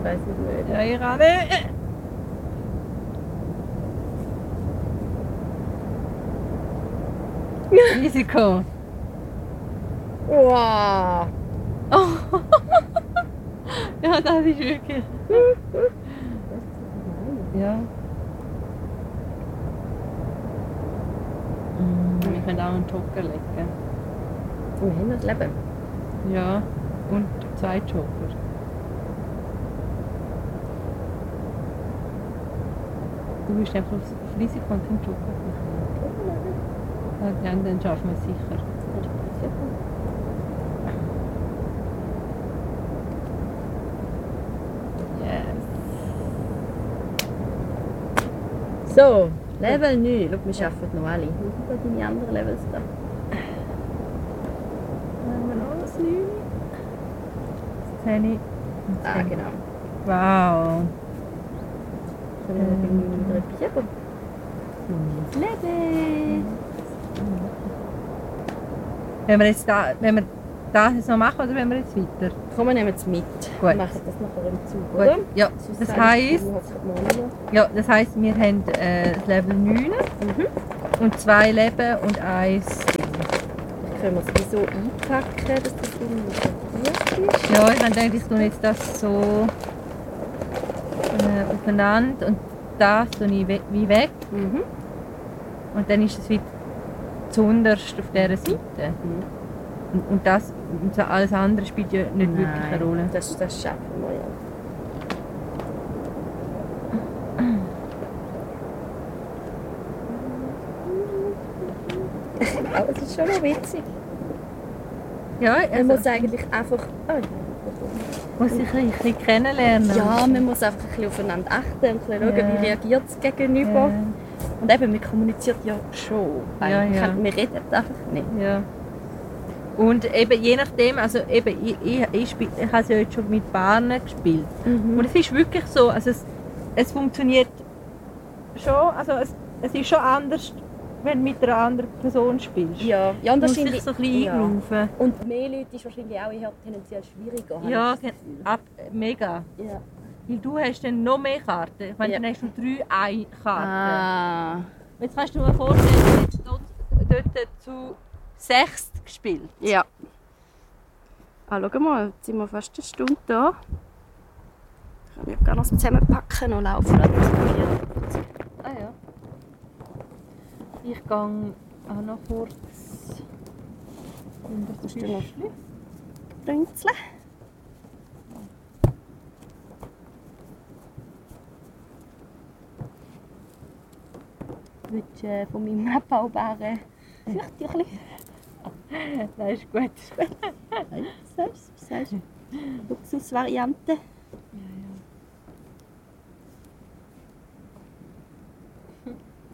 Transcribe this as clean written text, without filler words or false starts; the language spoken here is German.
weiss ich nicht. Ja, ich auch nicht. Risiko. Wow! Oh. Ja, das ist wirklich. Ja. Wir können auch einen Joker legen. Wir haben das Leben. Ja. Und 2 Joker. Du bist einfach auf Risiko und keinen Joker. Ja, dann schaffen wir es sicher. Yes. So, Level 9. Schau, wir schaffen noch alle. Wo sind da deine anderen Levels da? Haben wir noch das 9? Das 10. Ah, genau. Wow. Können wir noch bei 9 wieder etwas über? Neues Leben! Wenn wir das jetzt noch machen oder wenn wir jetzt weiter? Komm, wir nehmen es mit. Gut. Wir machen das nachher im Zug, oder? Gut. Ja, das heisst, wir haben das Level 9 und 2 Leben und 1 Ding. Können wir es so einpacken, dass das irgendwie sortiert ist? Ja, ich denke, ich tue jetzt das so aufeinander und das tue ich wie weg. Und dann ist es wieder zuunterst auf dieser Seite. Und das, alles andere spielt ja nicht wirklich eine Rolle. Das schaffen wir ja. Aber es ist schon noch witzig. Ja, Man muss eigentlich einfach... muss sich ein bisschen kennenlernen. Ja, man muss einfach ein bisschen aufeinander achten und schauen, wie reagiert es gegenüber. Und eben, man kommuniziert ja schon. Ja. Wir reden einfach nicht. Ja. Und eben je nachdem, also eben, ich habe es ja jetzt schon mit Paaren gespielt. Und es ist wirklich so, also es funktioniert schon, also es ist schon anders, wenn du mit einer anderen Person spielst. Ja, und du musst wahrscheinlich dich so ein bisschen eingrooven. Und mehr Leute ist wahrscheinlich auch eher tendenziell schwieriger. Ja, mega. Ja. Weil du hast dann noch mehr Karten. Ich meine, dann hast du 3 Karten. Ah. Jetzt kannst du dir vorstellen, du hast dort zu 6 gespielt. Ja. Ah, schau mal, jetzt sind wir fast eine Stunde da. Ich kann ja gerne noch zusammenpacken und laufen lassen. Ah ja. Ich gehe auch noch kurz in das Büschli. Brünzle. Willst du von meinem abbaubaren Fürchtchen? Das ist gut. Was sagst du? Luxusvariante.